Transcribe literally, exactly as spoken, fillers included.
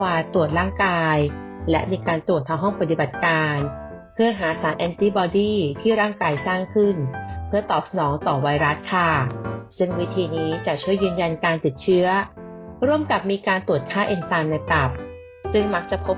วาตรวจร่างกายและมีการตรวจทางห้องปฏิบัติการเพื่อหาสารแอนติบอดีที่ร่างกายสร้างขึ้นเพื่อตอบสนองต่อไวรัสค่ะซึ่งวิธีนี้จะช่วยยืนยันการติดเชื้อร่วมกับมีการตรวจค่าเอนไซม์ในตับซึ่งมักจะพบ